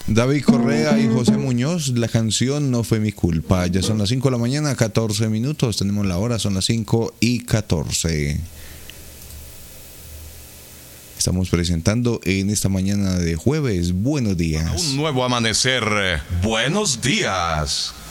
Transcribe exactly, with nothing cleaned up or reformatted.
David Correa y José Muñoz, la canción No fue mi culpa. Ya son las cinco de la mañana, catorce minutos. Tenemos la hora, son las cinco y catorce. Estamos presentando en esta mañana de jueves. Buenos días. Un nuevo amanecer. Buenos días.